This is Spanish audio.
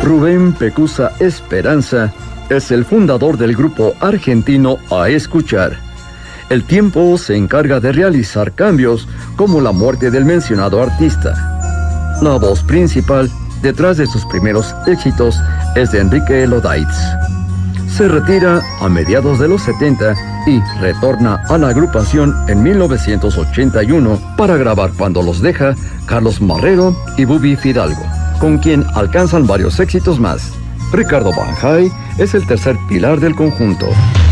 Rubén Pecusa Esperanza es el fundador del grupo argentino A Escuchar. El tiempo se encarga de realizar cambios como la muerte del mencionado artista. La voz principal detrás de sus primeros éxitos es de Enrique Lodaitz. Se retira a mediados de los 70 y retorna a la agrupación en 1981 para grabar Cuando los deja Carlos Marrero y Bubi Fidalgo, con quien alcanzan varios éxitos más. Ricardo Banjay es el tercer pilar del conjunto.